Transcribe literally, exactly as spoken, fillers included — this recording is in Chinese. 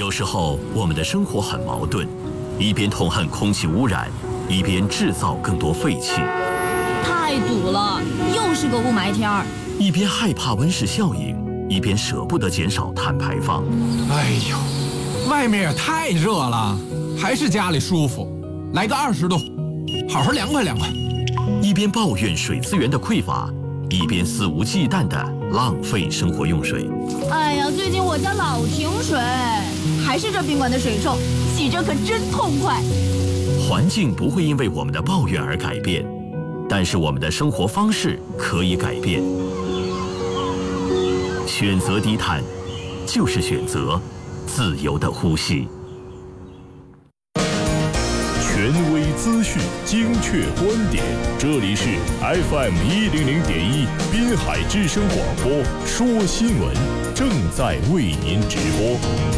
有时候我们的生活很矛盾，一边痛恨空气污染，一边制造更多废气。 太堵了，又是个雾霾天儿。 一边害怕温室效应，一边舍不得减少碳排放。 哎呦，外面也太热了，还是家里舒服。来个二十度，好好凉快凉快。 一边抱怨水资源的匮乏，一边肆无忌惮地浪费生活用水。 哎呀，最近我家老停水，还是这宾馆的水臭，洗着可真痛快。 环境不会因为我们的抱怨而改变，但是我们的生活方式可以改变。选择低碳，就是选择自由的呼吸。 权威资讯，精确观点，这里是 F M 一零零点一滨海之声广播，说新闻正在为您直播。